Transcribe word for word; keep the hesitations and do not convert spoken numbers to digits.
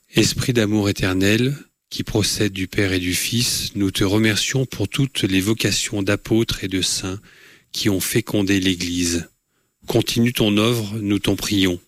Esprit d'amour éternel, qui procède du Père et du Fils, nous te remercions pour toutes les vocations d'apôtres et de saints qui ont fécondé l'Église. Continue ton œuvre, nous t'en prions.